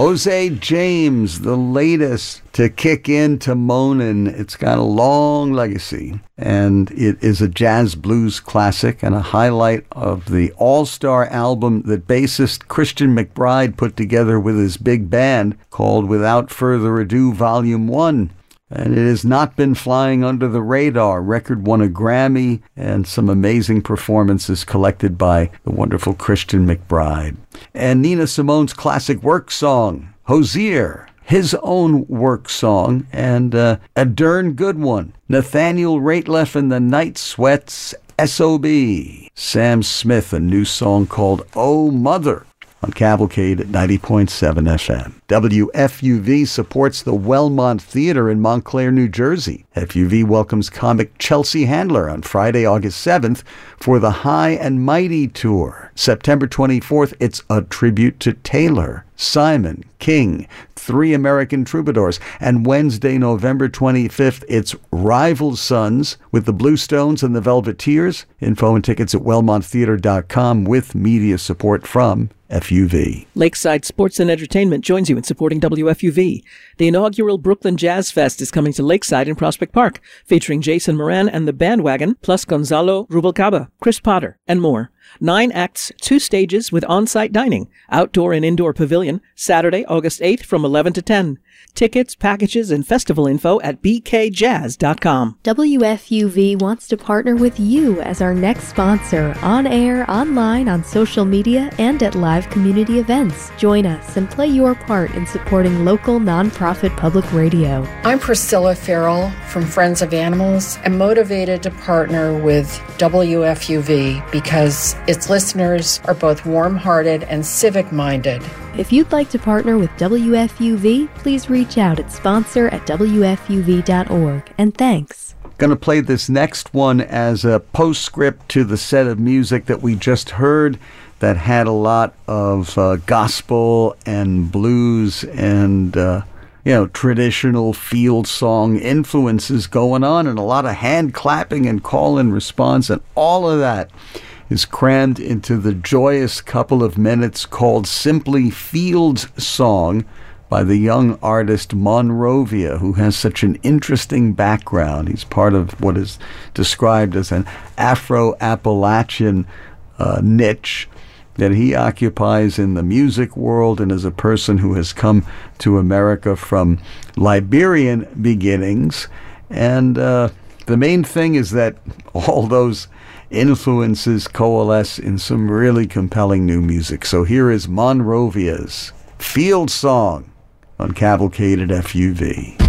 Jose James, the latest to kick into Moanin'. It's got a long legacy, and it is a jazz blues classic and a highlight of the all-star album that bassist Christian McBride put together with his big band called Without Further Ado Volume 1. And it has not been flying under the radar. Record won a Grammy and some amazing performances collected by the wonderful Christian McBride. And Nina Simone's classic work song, Hozier, his own work song, and a darn good one. Nathaniel Rateliff and the Night Sweats, S.O.B. Sam Smith, a new song called Oh Mother, on Cavalcade at 90.7 FM. WFUV supports the Wellmont Theater in Montclair, New Jersey. FUV welcomes comic Chelsea Handler on Friday, August 7th for the High and Mighty Tour. September 24th, it's a tribute to Taylor, Simon, King, Three American Troubadours. And Wednesday, November 25th, it's Rival Sons with the Bluestones and the Velveteers. Info and tickets at wellmonttheater.com with media support from FUV. Lakeside Sports and Entertainment joins you in supporting WFUV. The inaugural Brooklyn Jazz Fest is coming to Lakeside in Prospect Park, featuring Jason Moran and the Bandwagon, plus Gonzalo Rubalcaba, Chris Potter, and more. 9 acts, 2 stages with on-site dining, outdoor and indoor pavilion, Saturday, August 8th from 11 to 10. Tickets, packages, and festival info at bkjazz.com. WFUV wants to partner with you as our next sponsor, on air, online, on social media, and at live community events. Join us and play your part in supporting local nonprofit public radio. I'm Priscilla Farrell from Friends of Animals and motivated to partner with WFUV because its listeners are both warm-hearted and civic-minded. If you'd like to partner with WFUV, please reach out at sponsor@wfuv.org. And thanks. Going to play this next one as a postscript to the set of music that we just heard that had a lot of gospel and blues and traditional field song influences going on, and a lot of hand clapping and call and response, and all of that is crammed into the joyous couple of minutes called Simply Field's Song by the young artist Monrovia, who has such an interesting background. He's part of what is described as an Afro-Appalachian niche that he occupies in the music world, and as a person who has come to America from Liberian beginnings. And the main thing is that all those influences coalesce in some really compelling new music. So here is Monrovia's Field Song on Cavalcade at FUV.